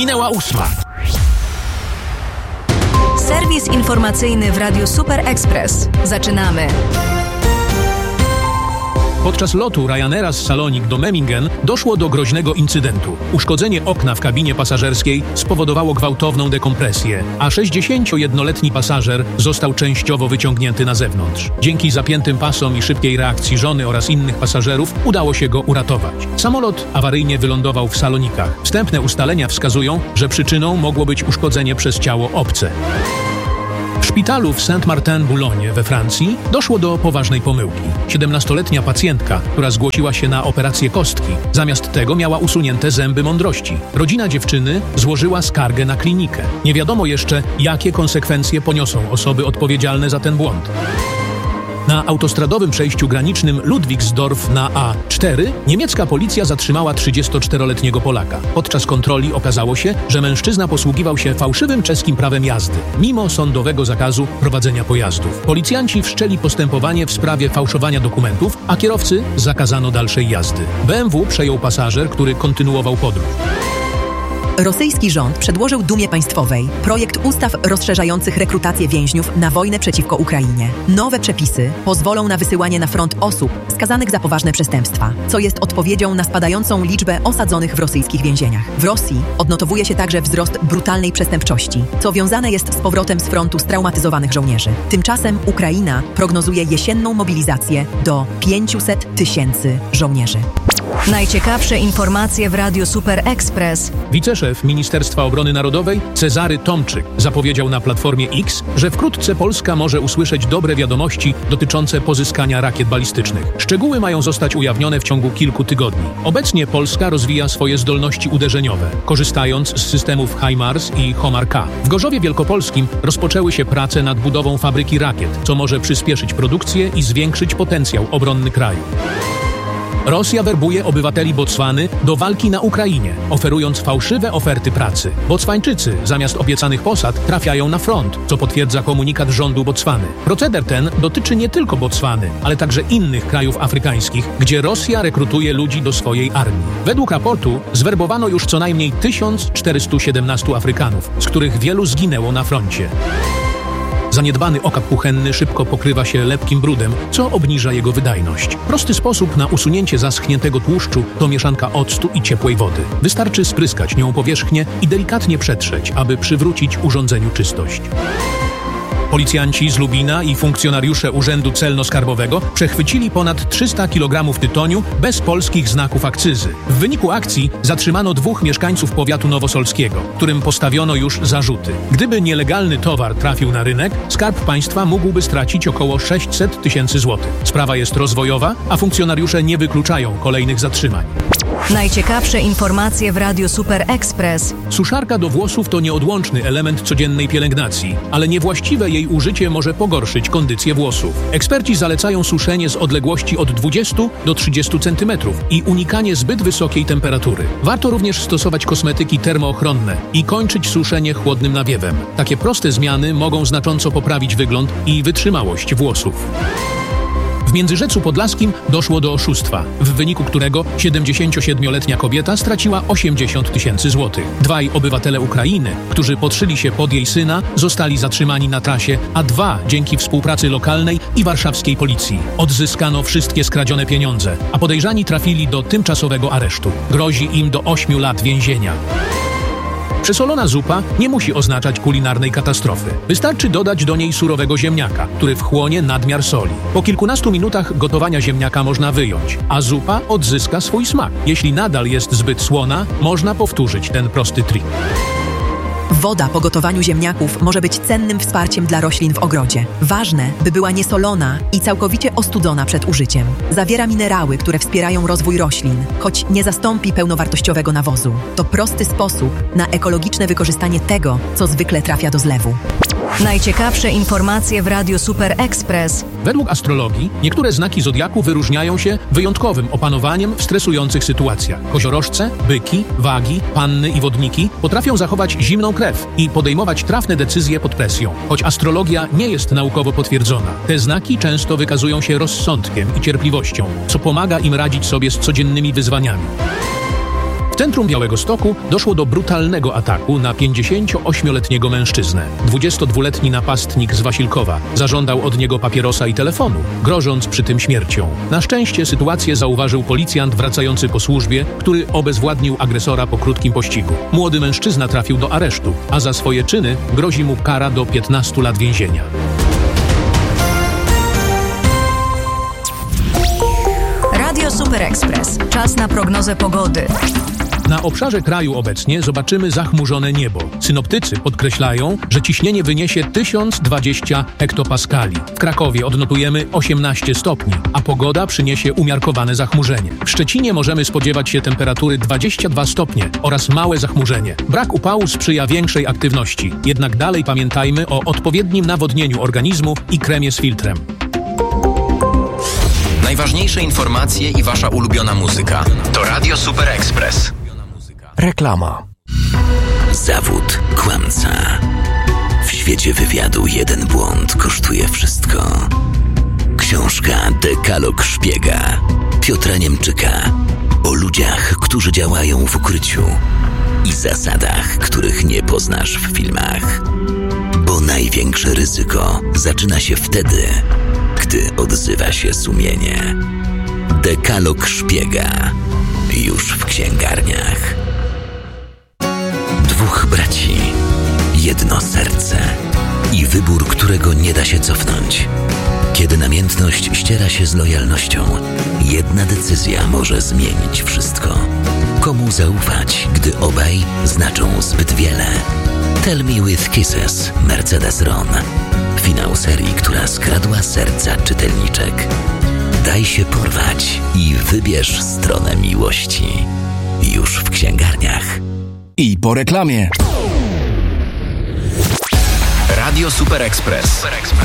Minęła 8. Serwis informacyjny w Radiu Super Express. Zaczynamy. Podczas lotu Ryanaira z Salonik do Memmingen doszło do groźnego incydentu. Uszkodzenie okna w kabinie pasażerskiej spowodowało gwałtowną dekompresję, a 61-letni pasażer został częściowo wyciągnięty na zewnątrz. Dzięki zapiętym pasom i szybkiej reakcji żony oraz innych pasażerów udało się go uratować. Samolot awaryjnie wylądował w Salonikach. Wstępne ustalenia wskazują, że przyczyną mogło być uszkodzenie przez ciało obce. W szpitalu w Saint-Martin-Boulogne we Francji doszło do poważnej pomyłki. 17-letnia pacjentka, która zgłosiła się na operację kostki, zamiast tego miała usunięte zęby mądrości. Rodzina dziewczyny złożyła skargę na klinikę. Nie wiadomo jeszcze, jakie konsekwencje poniosą osoby odpowiedzialne za ten błąd. Na autostradowym przejściu granicznym Ludwigsdorf na A4 niemiecka policja zatrzymała 34-letniego Polaka. Podczas kontroli okazało się, że mężczyzna posługiwał się fałszywym czeskim prawem jazdy, mimo sądowego zakazu prowadzenia pojazdów. Policjanci wszczęli postępowanie w sprawie fałszowania dokumentów, a kierowcy zakazano dalszej jazdy. BMW przejął pasażer, który kontynuował podróż. Rosyjski rząd przedłożył Dumie Państwowej projekt ustaw rozszerzających rekrutację więźniów na wojnę przeciwko Ukrainie. Nowe przepisy pozwolą na wysyłanie na front osób skazanych za poważne przestępstwa, co jest odpowiedzią na spadającą liczbę osadzonych w rosyjskich więzieniach. W Rosji odnotowuje się także wzrost brutalnej przestępczości, co wiązane jest z powrotem z frontu straumatyzowanych żołnierzy. Tymczasem Ukraina prognozuje jesienną mobilizację do 500 000 żołnierzy. Najciekawsze informacje w Radiu Super Express. Wiceszef Ministerstwa Obrony Narodowej Cezary Tomczyk zapowiedział na Platformie X, że wkrótce Polska może usłyszeć dobre wiadomości dotyczące pozyskania rakiet balistycznych. Szczegóły mają zostać ujawnione w ciągu kilku tygodni. Obecnie Polska rozwija swoje zdolności uderzeniowe, korzystając z systemów HIMARS i Homar-K. W Gorzowie Wielkopolskim rozpoczęły się prace nad budową fabryki rakiet, co może przyspieszyć produkcję i zwiększyć potencjał obronny kraju. Rosja werbuje obywateli Botswany do walki na Ukrainie, oferując fałszywe oferty pracy. Botswańczycy zamiast obiecanych posad trafiają na front, co potwierdza komunikat rządu Botswany. Proceder ten dotyczy nie tylko Botswany, ale także innych krajów afrykańskich, gdzie Rosja rekrutuje ludzi do swojej armii. Według raportu zwerbowano już co najmniej 1417 Afrykanów, z których wielu zginęło na froncie. Zaniedbany okap kuchenny szybko pokrywa się lepkim brudem, co obniża jego wydajność. Prosty sposób na usunięcie zaschniętego tłuszczu to mieszanka octu i ciepłej wody. Wystarczy spryskać nią powierzchnię i delikatnie przetrzeć, aby przywrócić urządzeniu czystość. Policjanci z Lubina i funkcjonariusze Urzędu Celno-Skarbowego przechwycili ponad 300 kg tytoniu bez polskich znaków akcyzy. W wyniku akcji zatrzymano 2 mieszkańców powiatu nowosolskiego, którym postawiono już zarzuty. Gdyby nielegalny towar trafił na rynek, Skarb Państwa mógłby stracić około 600 000 złotych. Sprawa jest rozwojowa, a funkcjonariusze nie wykluczają kolejnych zatrzymań. Najciekawsze informacje w Radiu Super Express. Suszarka do włosów to nieodłączny element codziennej pielęgnacji, ale niewłaściwe jej użycie może pogorszyć kondycję włosów. Eksperci zalecają suszenie z odległości od 20 do 30 cm i unikanie zbyt wysokiej temperatury. Warto również stosować kosmetyki termoochronne i kończyć suszenie chłodnym nawiewem. Takie proste zmiany mogą znacząco poprawić wygląd i wytrzymałość włosów. W Międzyrzecu Podlaskim doszło do oszustwa, w wyniku którego 77-letnia kobieta straciła 80 000 złotych. 2 obywatele Ukrainy, którzy podszyli się pod jej syna, zostali zatrzymani na trasie, a 2 dzięki współpracy lokalnej i warszawskiej policji. Odzyskano wszystkie skradzione pieniądze, a podejrzani trafili do tymczasowego aresztu. Grozi im do 8 lat więzienia. Przesolona zupa nie musi oznaczać kulinarnej katastrofy. Wystarczy dodać do niej surowego ziemniaka, który wchłonie nadmiar soli. Po kilkunastu minutach gotowania ziemniaka można wyjąć, a zupa odzyska swój smak. Jeśli nadal jest zbyt słona, można powtórzyć ten prosty trik. Woda po gotowaniu ziemniaków może być cennym wsparciem dla roślin w ogrodzie. Ważne, by była niesolona i całkowicie ostudzona przed użyciem. Zawiera minerały, które wspierają rozwój roślin, choć nie zastąpi pełnowartościowego nawozu. To prosty sposób na ekologiczne wykorzystanie tego, co zwykle trafia do zlewu. Najciekawsze informacje w Radiu Super Express. Według astrologii niektóre znaki zodiaku wyróżniają się wyjątkowym opanowaniem w stresujących sytuacjach. Koziorożce, byki, wagi, panny i wodniki potrafią zachować zimną krew i podejmować trafne decyzje pod presją. Choć astrologia nie jest naukowo potwierdzona, te znaki często wykazują się rozsądkiem i cierpliwością, co pomaga im radzić sobie z codziennymi wyzwaniami. W centrum Białegostoku doszło do brutalnego ataku na 58-letniego mężczyznę. 22-letni napastnik z Wasilkowa zażądał od niego papierosa i telefonu, grożąc przy tym śmiercią. Na szczęście sytuację zauważył policjant wracający po służbie, który obezwładnił agresora po krótkim pościgu. Młody mężczyzna trafił do aresztu, a za swoje czyny grozi mu kara do 15 lat więzienia. Radio Super Express. Czas na prognozę pogody. Na obszarze kraju obecnie zobaczymy zachmurzone niebo. Synoptycy podkreślają, że ciśnienie wyniesie 1020 hektopaskali. W Krakowie odnotujemy 18 stopni, a pogoda przyniesie umiarkowane zachmurzenie. W Szczecinie możemy spodziewać się temperatury 22 stopnie oraz małe zachmurzenie. Brak upału sprzyja większej aktywności, jednak dalej pamiętajmy o odpowiednim nawodnieniu organizmu i kremie z filtrem. Najważniejsze informacje i wasza ulubiona muzyka to Radio Super Express. Reklama. Zawód kłamca. W świecie wywiadu jeden błąd kosztuje wszystko. Książka Dekalog szpiega Piotra Niemczyka o ludziach, którzy działają w ukryciu i zasadach, których nie poznasz w filmach. Bo największe ryzyko zaczyna się wtedy, gdy odzywa się sumienie. Dekalog szpiega już w księgarniach. Dwóch braci, jedno serce i wybór, którego nie da się cofnąć. Kiedy namiętność ściera się z lojalnością, jedna decyzja może zmienić wszystko. Komu zaufać, gdy obaj znaczą zbyt wiele? Tell Me With Kisses, Mercedes Ron. Finał serii, która skradła serca czytelniczek. Daj się porwać i wybierz stronę miłości. Już w księgarniach. I po reklamie. Radio Super Express.